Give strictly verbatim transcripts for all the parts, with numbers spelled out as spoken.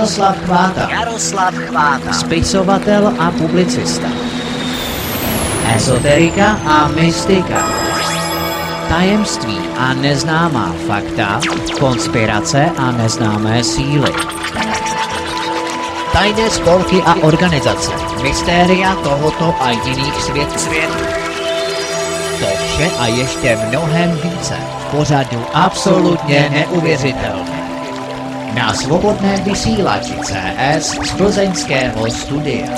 Jaroslav Chváta. Jaroslav Chváta. Spisovatel a publicista. Ezoterika a mystika. Tajemství a neznámá fakta. Konspirace a neznámé síly. Tajné spolky a organizace. Mystéria tohoto a jiných světů. Svět. To vše a ještě mnohem více. V pořadu absolutně neuvěřitelné. Na svobodném vysílači C S z plzeňského studia.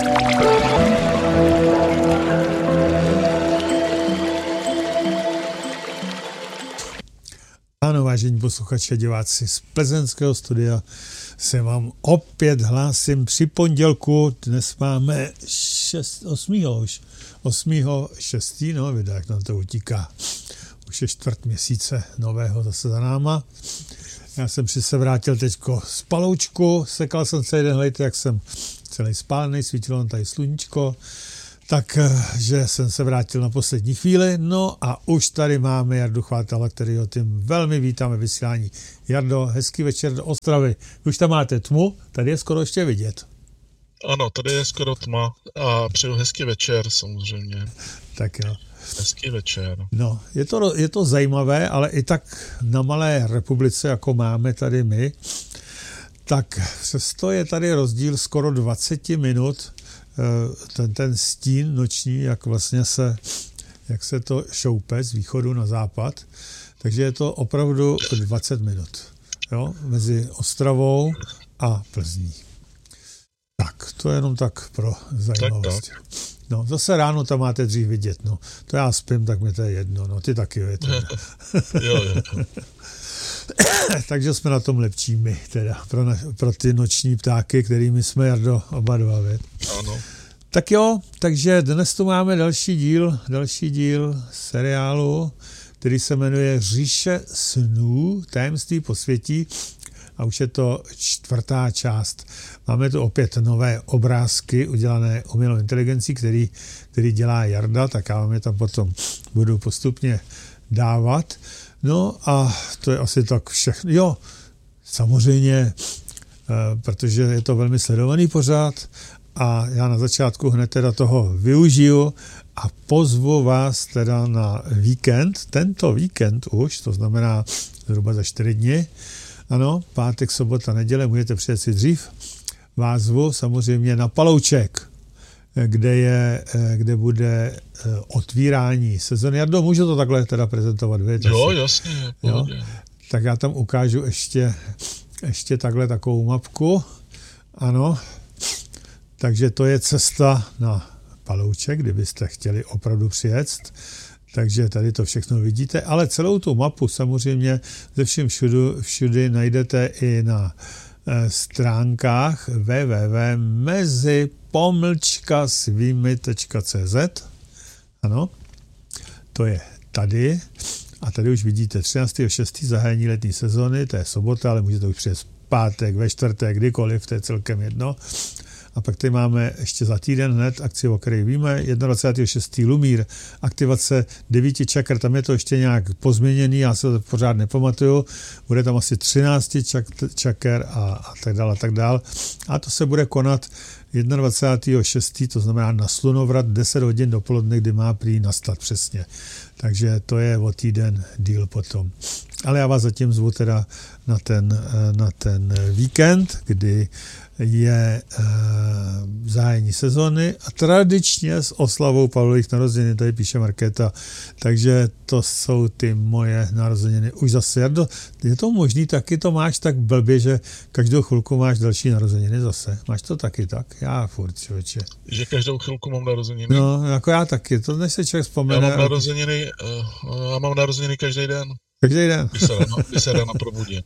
Ano, vážení posluchači a diváci, z plzeňského studia se vám opět hlásím při pondělku. Dnes máme osmého už. osmého šestého no, vidíte, jak nám to utíká. Už je čtvrt měsíce nového zase za náma. Já jsem si se vrátil teďko z paloučku, sekal jsem celý den, hlejte, jak jsem celý spálený, svítilo tady sluníčko, takže jsem se vrátil na poslední chvíli. No a už tady máme Jardu Chvátala, kterýho tím velmi vítáme vysílání. Jardo, hezký večer do Ostravy. Už tam máte tmu, tady je skoro ještě vidět. Ano, tady je skoro tma a přeju hezký večer samozřejmě. Tak jo. Hezký večer. No, je to, je to zajímavé, ale i tak na malé republice, jako máme tady my, tak přesto je tady rozdíl skoro dvacet minut, ten, ten stín noční, jak vlastně se, jak se to šoupe z východu na západ, takže je to opravdu dvacet minut, jo, mezi Ostravou a Plzní. Tak, to je jenom tak pro zajímavost. Tak, tak. No, zase ráno tam máte dřív vidět, no. To já spím, tak mi to je jedno, no, ty taky je to. jo, jo. Takže jsme na tom lepší my, teda, pro, na, pro ty noční ptáky, kterými jsme, Jardo, oba dva, věd. Ano. Tak jo, takže dnes tu máme další díl, další díl seriálu, který se jmenuje Říše snů, tajemství posvětí, a už je to čtvrtá část. Máme tu opět nové obrázky udělané umělou inteligencí, který, který dělá Jarda, tak já vám je tam potom budu postupně dávat. No a to je asi tak všechno. Jo, samozřejmě, protože je to velmi sledovaný pořad a já na začátku hned teda toho využiju a pozvu vás teda na víkend, tento víkend už, to znamená zhruba za čtyři dny. Ano, pátek, sobota, neděle, můžete přijet si dřív. Vás zvu samozřejmě na Palouček, kde, je, kde bude otvírání sezony. Jardo, můžu to takhle teda prezentovat? Víte, jo, jasně. Jo? Tak já tam ukážu ještě, ještě takhle takovou mapku. Ano, takže to je cesta na Palouček, kdybyste chtěli opravdu přijet. Takže tady to všechno vidíte, ale celou tu mapu samozřejmě ze všem všudu, všudy najdete i na e, stránkách w w w tečka mezi pomlčka svými tečka c z. Ano, to je tady. A tady už vidíte třináctého šestého zahájení letní sezony, to je sobota, ale můžete už přijet pátek, ve čtvrtek, kdykoliv, to je celkem jedno. A pak tady máme ještě za týden hned akci, o které víme, dvacátého prvního šestého Lumír, aktivace devíti čakr, tam je to ještě nějak pozměněný, já se to pořád nepamatuju, bude tam asi třináct čakr a, a tak dále, a tak dále. A to se bude konat dvacátého prvního šestého to znamená na slunovrat deset hodin dopoledne, kdy má prý nastat přesně. Takže to je o týden díl potom. Ale já vás zatím zvu teda na ten, na ten víkend, kdy je e, zahájení sezony a tradičně s oslavou Pavlových narozenin, tady píše Markéta, takže to jsou ty moje narozeniny. Už zase, Jardo, je to možný, taky to máš tak blbě, že každou chvilku máš další narozeniny zase. Máš to taky tak? Já furt, člověče. Že každou chvilku mám narozeniny? No, jako já taky, to než se člověk vzpomene. Já mám narozeniny, já mám narozeniny každý den. Každý den. Když se ráno, když se ráno probudím.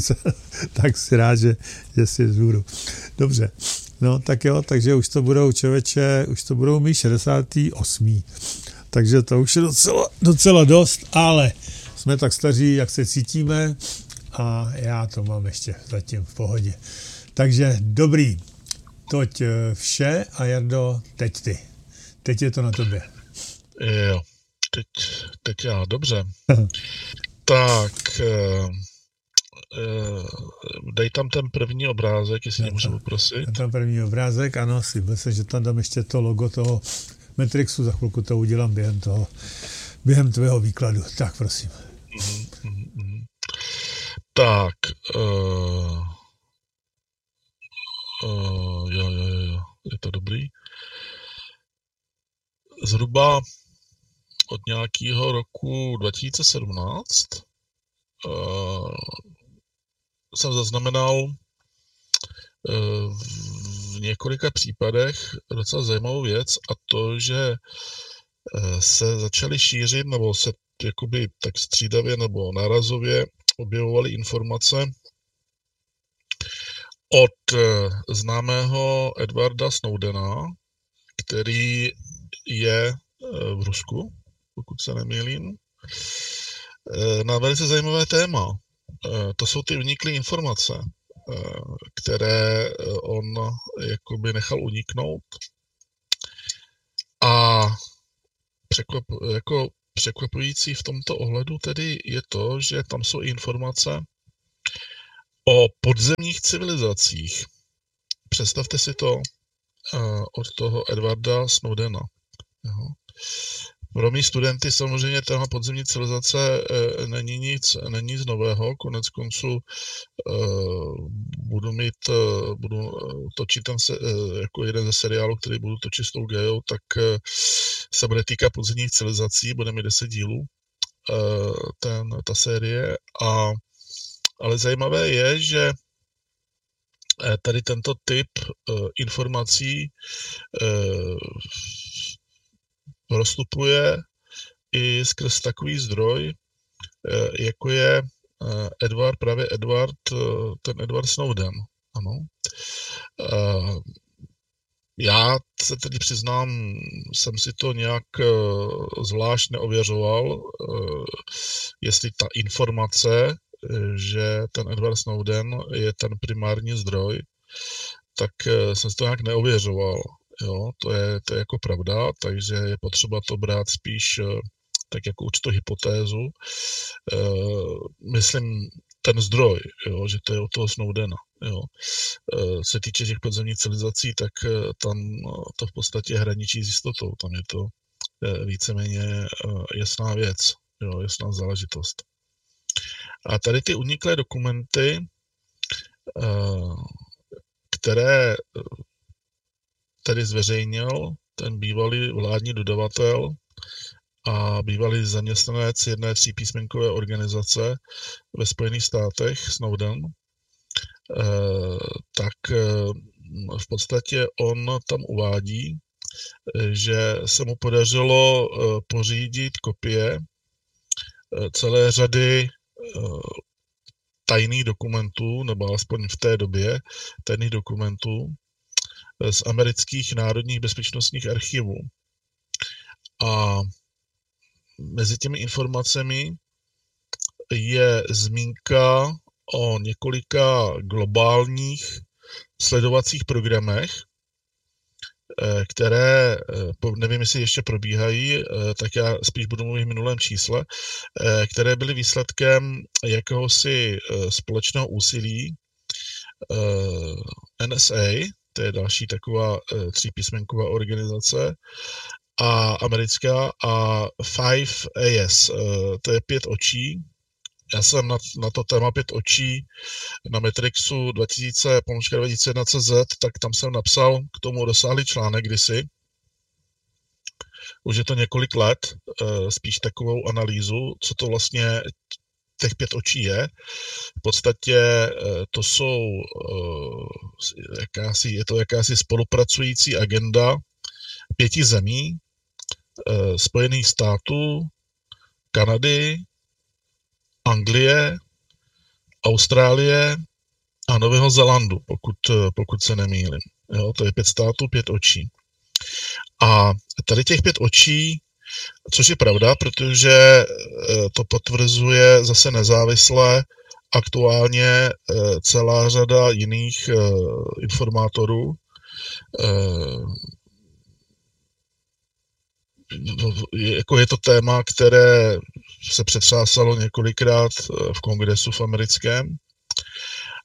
Tak si rád, že, že si zůru. Dobře. No tak jo, takže už to budou, člověče, už to budou mít šedesátý osmý Takže to už je docela, docela dost, ale jsme tak staří, jak se cítíme a já to mám ještě zatím v pohodě. Takže dobrý. Toť vše a Jardo, teď ty. Teď je to na tobě. Jo, teď, teď já, dobře. Tak, dej tam ten první obrázek, jestli můžu poprosit. Tam první obrázek, ano, slíbil se, že tam dám ještě to logo toho Matrixu, za chvilku to udělám během toho, během tvého výkladu. Tak, prosím. Mm, mm, mm. Tak, uh, uh, jo, jo, jo, je to dobrý. Zhruba od nějakého roku dva tisíce sedmnáct uh, jsem zaznamenal uh, v několika případech docela zajímavou věc, a to, že uh, se začaly šířit, nebo se jakoby tak střídavě nebo nárazově objevovaly informace od uh, známého Edwarda Snowdena, který je uh, v Rusku, pokud se nemýlím, na velice zajímavé téma. To jsou ty uniklé informace, které on jakoby nechal uniknout. A překvap, jako překvapující v tomto ohledu tedy je to, že tam jsou informace o podzemních civilizacích. Představte si to od toho Edwarda Snowdena. Jo. Pro mý studenty samozřejmě téma podzemní civilizace e, není nic, není nic nového. Konec konců e, budu mít, e, budu točit ten se, e, jako jeden ze seriálů, který budu točit s tou Gejou, tak e, se bude týkat podzemních civilizací, bude mít deset dílů e, ten, ta série. A, ale zajímavé je, že tady tento typ e, informací e, prostupuje i skrz takový zdroj, jako je Edward, právě Edward, ten Edward Snowden. Ano. Já se tedy přiznám, jsem si to nějak zvlášť neověřoval, jestli ta informace, že ten Edward Snowden je ten primární zdroj, tak jsem si to nějak neověřoval. Jo, to je, to je jako pravda, takže je potřeba to brát spíš tak jako určitou hypotézu. E, myslím ten zdroj, jo, že to je od toho Snowdena. Jo. E, se týče těch podzemních civilizací, tak tam to v podstatě hraničí s jistotou. Tam je to e, víceméně e, jasná věc, jo, jasná záležitost. A tady ty uniklé dokumenty, e, které tedy zveřejnil ten bývalý vládní dodavatel a bývalý zaměstnanec jedné třípísmenkové organizace ve Spojených státech, Snowden, tak v podstatě on tam uvádí, že se mu podařilo pořídit kopie celé řady tajných dokumentů, nebo alespoň v té době tajných dokumentů, z amerických národních bezpečnostních archivů. A mezi těmi informacemi je zmínka o několika globálních sledovacích programech, které, nevím, jestli ještě probíhají, tak já spíš budu mluvit v minulém čísle, které byly výsledkem jakéhosi společného úsilí N S A, to je další taková třípísmenková organizace, a americká, a Five A S, to je pět očí. Já jsem na, na to téma pět očí na Matrixu dva tisíce jedna tečka cé zet, tak tam jsem napsal k tomu rozsáhlý článek kdysi. Už je to několik let, spíš takovou analýzu, co to vlastně těch pět očí je. V podstatě to jsou jakási, je to jakási spolupracující agenda pěti zemí, Spojených států, Kanady, Anglie, Austrálie a Nového Zélandu, pokud, pokud se nemýlím. Jo, to je pět států, pět očí. A tady těch pět očí, což je pravda, protože to potvrzuje zase nezávisle aktuálně celá řada jiných informátorů. Jako je to téma, které se přetřásalo několikrát v kongresu v americkém,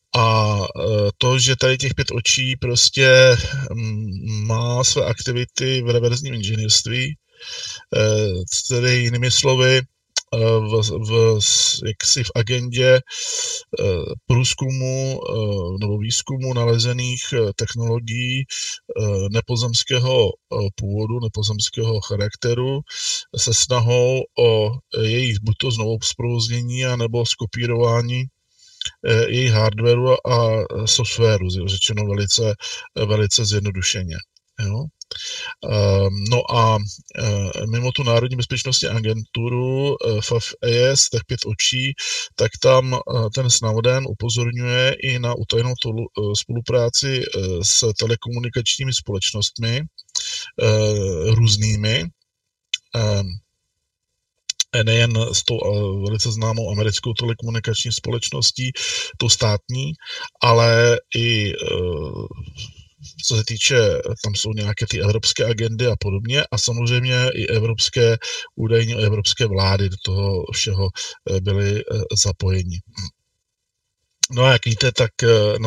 A to, že tady těch pět očí prostě má své aktivity v reverzním inženýrství, tedy jinými slovy, v, v, jaksi v agendě průzkumu nebo výzkumu nalezených technologií nepozemského původu, nepozemského charakteru se snahou o jejich buď to znovu zprovoznění, anebo skopírování jejich hardwareu a softwaru, řečeno velice, velice zjednodušeně. Jo? No a mimo tu Národní bezpečnostní agenturu F A F E S, těch pět očí, tak tam ten Snowden upozorňuje i na utajenou spolupráci s telekomunikačními společnostmi různými, nejen s tou velice známou americkou telekomunikační společností, tou státní, ale i co se týče, tam jsou nějaké ty evropské agendy a podobně a samozřejmě i evropské, údajně evropské vlády do toho všeho byly zapojeni. No a jak víte, tak na